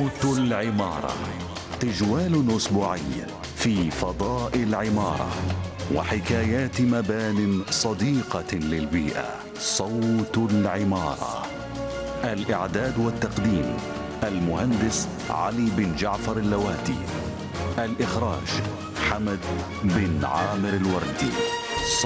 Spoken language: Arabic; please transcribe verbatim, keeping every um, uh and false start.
صوت العمارة، تجوال أسبوعي في فضاء العمارة وحكايات مبان صديقة للبيئة. صوت العمارة، الإعداد والتقديم المهندس علي بن جعفر اللواتي، الإخراج حمد بن عامر الوردي.